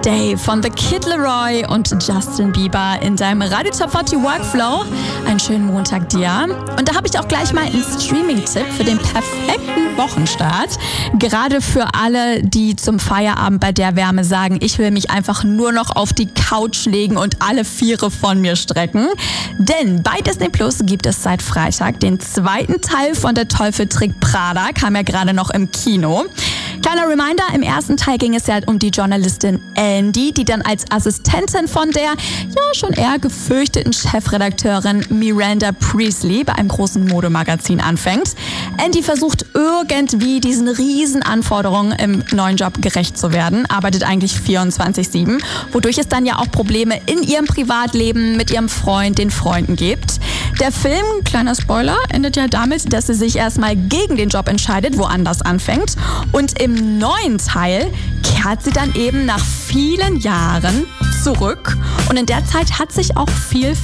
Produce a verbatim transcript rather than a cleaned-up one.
Stay von The Kid Laroi und Justin Bieber in deinem Radio Top vierzig Workflow. Einen schönen Montag dir. Und da habe ich auch gleich mal einen Streaming-Tipp für den perfekten Wochenstart. Gerade für alle, die zum Feierabend bei der Wärme sagen, ich will mich einfach nur noch auf die Couch legen und alle Viere von mir strecken. Denn bei Disney Plus gibt es seit Freitag den zweiten Teil von Der Teufel trägt Prada, kam ja gerade noch im Kino. Kleiner Reminder, im ersten Teil ging es ja um die Journalistin Andy, die dann als Assistentin von der ja schon eher gefürchteten Chefredakteurin Miranda Priestly bei einem großen Modemagazin anfängt. Andy versucht irgendwie diesen riesen Anforderungen im neuen Job gerecht zu werden, arbeitet eigentlich vierundzwanzig sieben, wodurch es dann ja auch Probleme in ihrem Privatleben mit ihrem Freund, den Freunden gibt. Der Film, kleiner Spoiler, endet ja damit, dass sie sich erstmal gegen den Job entscheidet, woanders anfängt. Und im neuen Teil kehrt sie dann eben nach vielen Jahren zurück. Und in der Zeit hat sich auch viel